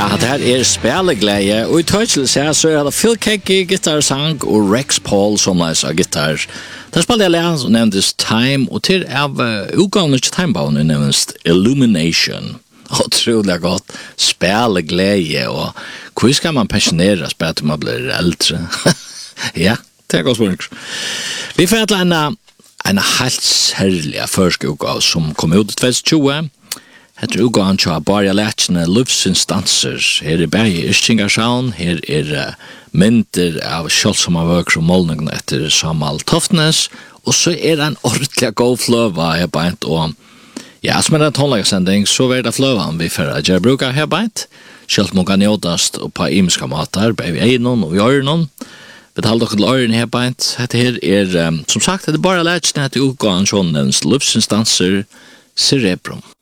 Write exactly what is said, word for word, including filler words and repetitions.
Ja, det här är speleglädje och i tøysel så är det Phil Keaggy gitarrsang och Rex Paul som läser gitarr. Där spelade jag läs och nämndes Time och till av utgången till Timebound nämndes Illumination. Otroligt gott speleglädje och hur ska man pensionera spelet till man blir äldre? Ja, det är gott språk. Vi får att en en helt särlig förskugga som kom ut tjugo tjugo. Hetta er ugan tja bara lätjene livsinstanser. Her er bægi Istingarshavn, her er uh, mynter av kjølsomme vøker og målningen etter Samal Toftnes, og så er det en ordentlig god fløva her beint, og ja, som er en tonlagsending, så er det fløvan vi får gjøre bruk av her beint. Kjølt må kan njåtast og på imiska matar, bei vi egnon og vi øyrenon. Vi taler dere til øyren her beint. Hetta her er, um, som sagt, det er bare lætjene etter ugan tja livsinstanser Cerebrum.